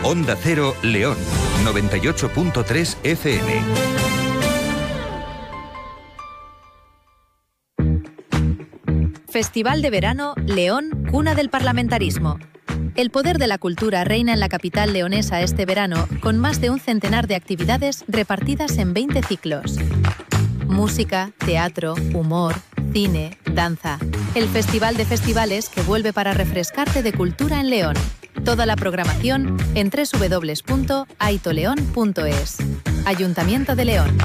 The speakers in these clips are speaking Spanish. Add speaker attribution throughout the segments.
Speaker 1: Onda Cero León, 98.3 FM.
Speaker 2: Festival de Verano León, cuna del parlamentarismo. El poder de la cultura reina en la capital leonesa este verano, con más de un centenar de actividades repartidas en 20 ciclos. Música, teatro, humor, cine, danza. El Festival de Festivales que vuelve para refrescarte de cultura en León. Toda la programación en www.aitoleón.es. Ayuntamiento de León.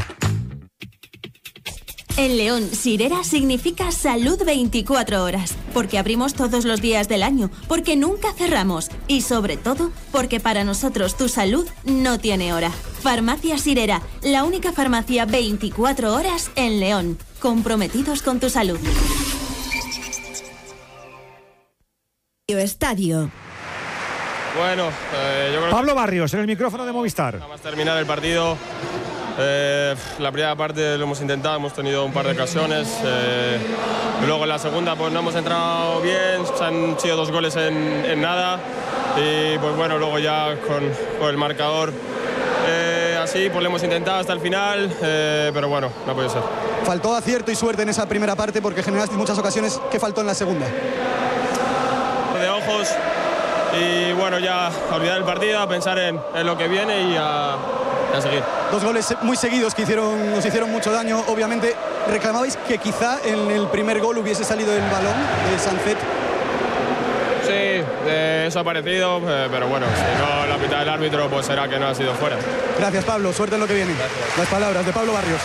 Speaker 3: En León, Sirera significa salud 24 horas, porque abrimos todos los días del año, porque nunca cerramos y sobre todo porque para nosotros tu salud no tiene hora. Farmacia Sirera, la única farmacia 24 horas en León, comprometidos con tu salud.
Speaker 4: Estadio.
Speaker 5: Bueno, yo creo
Speaker 6: Pablo Barrios, en el micrófono de Movistar.
Speaker 5: Nada más terminar el partido. La primera parte lo hemos intentado, hemos tenido un par de ocasiones. Luego en la segunda pues no hemos entrado bien, se han sido 2 goles en nada. Y pues bueno, luego ya con el marcador así, pues lo hemos intentado hasta el final, pero bueno, no puede ser.
Speaker 7: Faltó acierto y suerte en esa primera parte porque generaste muchas ocasiones. ¿Qué faltó en la segunda?
Speaker 5: De ojos y bueno, ya a olvidar el partido, a pensar en lo que viene y a seguir. 2 goles muy seguidos que nos hicieron mucho daño. Obviamente reclamabais que quizá en el primer gol hubiese salido el balón de Sancet. Sí, eso ha parecido, pero bueno, si no la pita del árbitro, pues será que no ha sido fuera. Gracias, Pablo, suerte en lo que viene. Gracias. Las palabras de Pablo Barrios.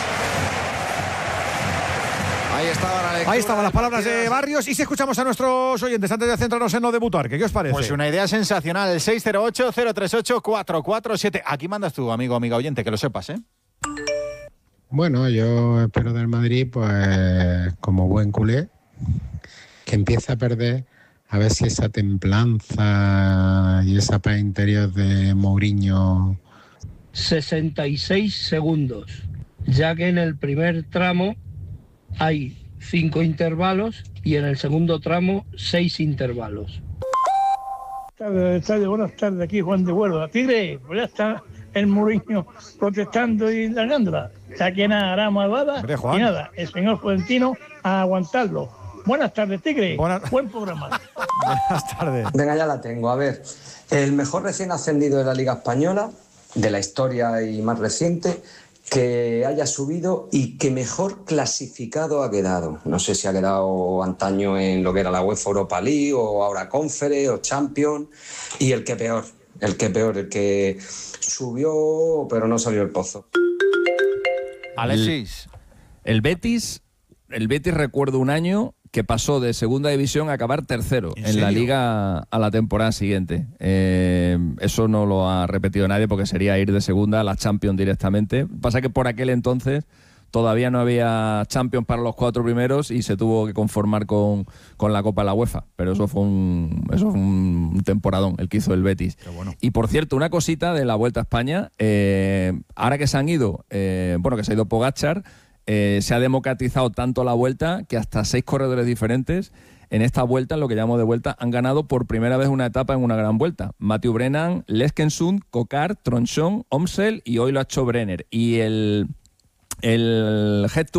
Speaker 6: Ahí estaban las palabras de Barrios. Y si escuchamos a nuestros oyentes antes de centrarnos en lo de Butarque, ¿qué os parece?
Speaker 8: Pues una idea sensacional, el 608-038-447. Aquí mandas tú, amiga oyente, que lo sepas, ¿eh?
Speaker 9: Bueno, yo espero del Madrid, pues como buen culé, que empiece a perder, a ver si esa templanza y esa paz interior de Mourinho.
Speaker 10: 66 segundos, ya que en el primer tramo hay 5 intervalos y en el segundo tramo 6 intervalos.
Speaker 11: Buenas tardes, aquí Juan de Huelva. Tigre, pues ya está el Mourinho protestando y largándola. Ya que nada hará malvada y nada, el señor Florentino a aguantarlo. Buenas tardes, Tigre. Buen programa.
Speaker 6: Buenas tardes.
Speaker 12: Venga, ya la tengo. A ver, el mejor recién ascendido de la Liga Española, de la historia y más reciente, que haya subido y que mejor clasificado ha quedado. No sé si ha quedado antaño en lo que era la UEFA Europa League o ahora Conference o Champions. Y el que peor, el que subió pero no salió el pozo.
Speaker 8: Alexis.
Speaker 13: El Betis recuerdo un año que pasó de segunda división a acabar tercero en la Liga a la temporada siguiente. Eso no lo ha repetido nadie porque sería ir de segunda a la Champions directamente. Pasa que por aquel entonces todavía no había Champions para los 4 primeros y se tuvo que conformar con la Copa de la UEFA. Pero eso fue un temporadón el que hizo el Betis. Bueno. Y por cierto, una cosita de la Vuelta a España. Ahora que se han ido, que se ha ido Pogačar, se ha democratizado tanto la Vuelta que hasta 6 corredores diferentes en esta Vuelta, en lo que llamamos de Vuelta, han ganado por primera vez una etapa en una gran Vuelta. Mathieu Brennan, Leskensund, Coquard, Tronchon, Omsel y hoy lo ha hecho Brenner. Y el head to